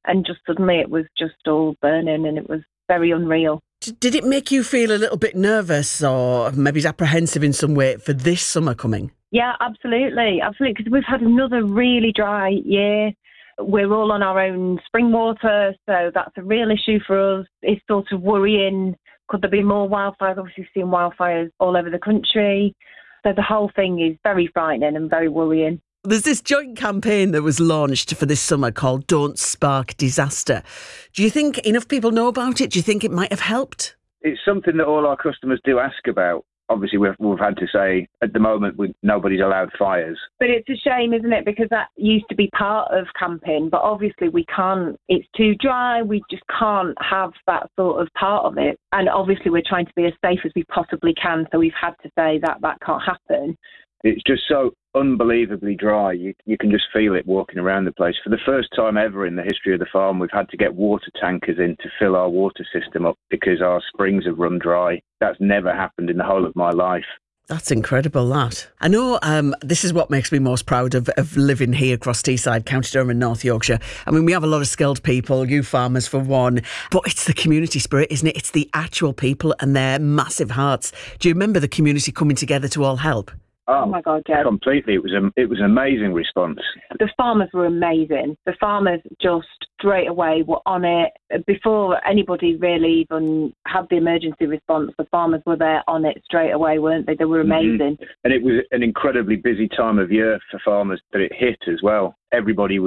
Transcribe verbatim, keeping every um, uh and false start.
and just suddenly it was just all burning, and it was very unreal. Did it make you feel a little bit nervous or maybe apprehensive in some way for this summer coming? Yeah, absolutely, absolutely, because we've had another really dry year. We're all on our own spring water, so that's a real issue for us. It's sort of worrying, could there be more wildfires? Obviously, we've seen wildfires all over the country. So the whole thing is very frightening and very worrying. There's this joint campaign that was launched for this summer called Don't Spark Disaster. Do you think enough people know about it? Do you think it might have helped? It's something that all our customers do ask about. Obviously, we've, we've had to say, at the moment, we, nobody's allowed fires. But it's a shame, isn't it? Because that used to be part of camping, but obviously we can't. It's too dry. We just can't have that sort of part of it. And obviously we're trying to be as safe as we possibly can, so we've had to say that that can't happen. It's just so unbelievably dry. You, you can just feel it walking around the place. For the first time ever in the history of the farm, we've had to get water tankers in to fill our water system up because our springs have run dry. That's never happened in the whole of my life. That's incredible, that. I know um, this is what makes me most proud of, of living here across Teesside, County Durham and North Yorkshire. I mean, we have a lot of skilled people, you farmers for one, but it's the community spirit, isn't it? It's the actual people and their massive hearts. Do you remember the community coming together to all help? Oh, oh my God, yeah. Completely. It was a, it was an amazing response. The farmers were amazing. The farmers just straight away were on it. Before anybody really even had the emergency response, the farmers were there on it straight away, weren't they? They were amazing. Mm-hmm. And it was an incredibly busy time of year for farmers that it hit as well. Everybody was